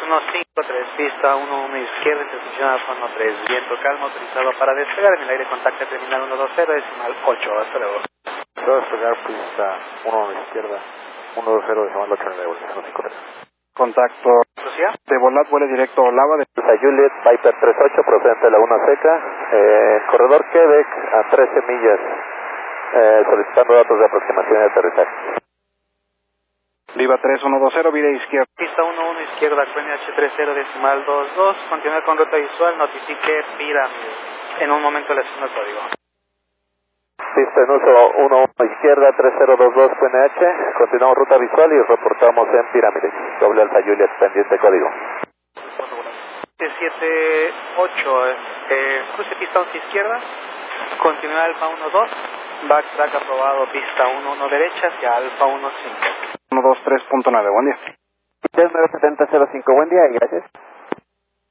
153, pista 11 izquierda, intersección Alfa 13, viento calmo, autorizado para despegar en el aire, contacto terminal 120, decimal 8, hasta luego. Voy a despegar pista 11 izquierda, 120, decimal 8 en el aire, 153. Contacto ¿Lucía? de Volat, vuelo directo Olava de Juliet, Viper 38, procedente de Laguna Seca, corredor Quebec a 13 millas, solicitando datos de aproximación y aterrizaje. Viva 3120, vía izquierda. Pista 11 izquierda, QNH 30, decimal 22, continúa con ruta visual, notifique pirámide. En un momento le asigno el código. Pista en uso 11 izquierda, 3022 QNH, continuamos ruta visual y reportamos en pirámide. Doble Alfa Juliet, pendiente código. 78, cruce pista 11 izquierda, continúa Alfa 12, backtrack aprobado, pista 11 derecha hacia Alfa 15. 123.9, buen día. 397005, buen día y gracias.